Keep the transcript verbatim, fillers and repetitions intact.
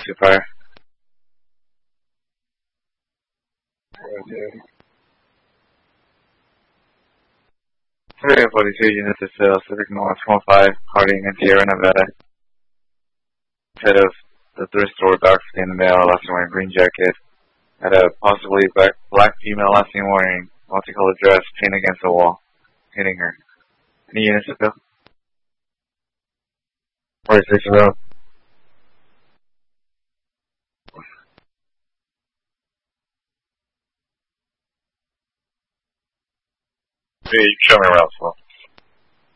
to fire. three forty-two units of sales, Civic North one five, Harding and Sierra Nevada. Head of the thrift store, dark skin male, last name wearing green jacket. Had a possibly black, black female, last name wearing multicolored dress, pinned against the wall, hitting her. Any units of sales? forty-six around. Yeah, you can show me around as well.